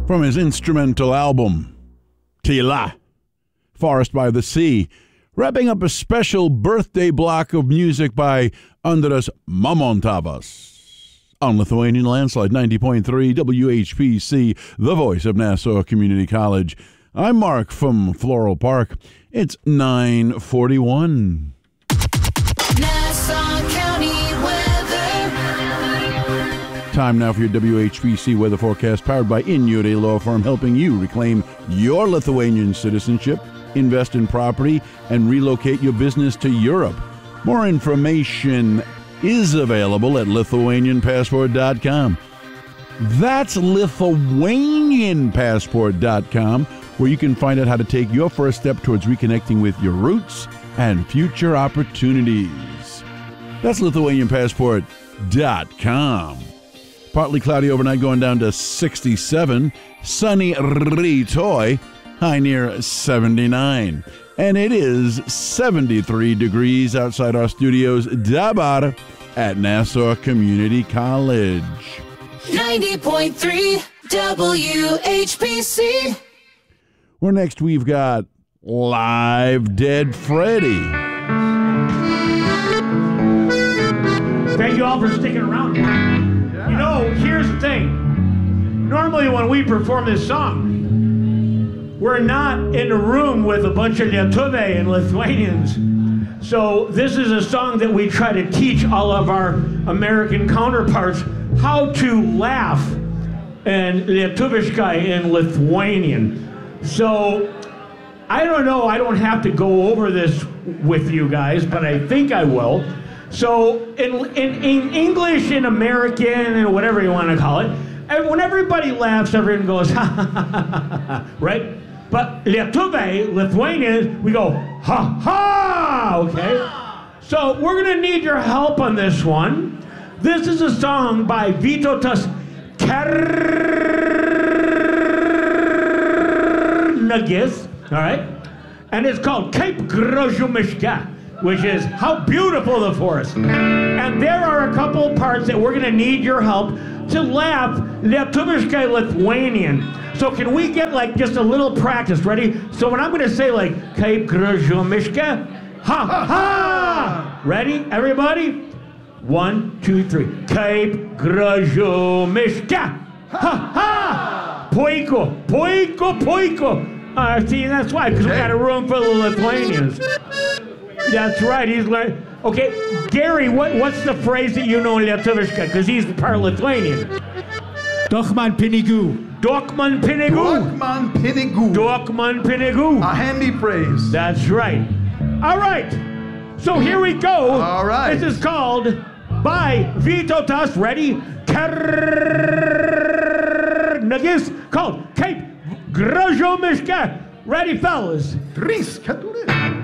from his instrumental album, Tila, Forest by the Sea, wrapping up a special birthday block of music by Andras Mamontavas. On Lithuanian Landslide 90.3 WHPC, the voice of Nassau Community College. I'm Mark from Floral Park. It's 9:41. Nassau County weather. Time now for your WHPC weather forecast, powered by Inuit Law Firm, helping you reclaim your Lithuanian citizenship, invest in property, and relocate your business to Europe. More information is available at LithuanianPassport.com. That's LithuanianPassport.com, where you can find out how to take your first step towards reconnecting with your roots and future opportunities. That's LithuanianPassport.com. Partly cloudy overnight, going down to 67. Sunny Rytoj, high near 79. And it is 73 degrees outside our studios, Dabar, at Nassau Community College. 90.3 WHPC. Well, next we've got Live Dead Freddy. Thank you all for sticking around. You know, here's the thing. Normally when we perform this song, we're not in a room with a bunch of Lietuviai and Lithuanians. So this is a song that we try to teach all of our American counterparts how to laugh in Lietuviškai and Lithuanian. So I don't know, I don't have to go over this with you guys, but I think I will. So in English and American and whatever you want to call it, when everybody laughs, everyone goes, ha ha ha ha ha, right? But Lietuviai, Lithuanians, we go, ha ha, okay? So we're gonna need your help on this one. This is a song by Vytautas Kernagis, all right? And it's called Kaip gražu miške, which is how beautiful the forest. And there are a couple parts that we're gonna need your help to laugh Lietuviškai Lithuanian. So can we get like just a little practice, ready? So when I'm gonna say like, Kaip gražu miške, ha ha! Ready, everybody? 1, 2, 3. Kaip gražu miške, ha ha! Puiku, puiku, puiku. See, that's why, because we got a room full of Lithuanians. That's right, he's learning. Okay, Gary, what's the phrase that you know in Lietuviškai? Because he's part Lithuanian. Dokman pinigų. Dokman pinigų. Dokman pinigų. Dokman pinigų. A handy phrase. That's right. All right, so here we go. All right. This is called by Vytautas, ready? Kernagis, called Kaip gražu miške. Ready, fellas? 3, 4.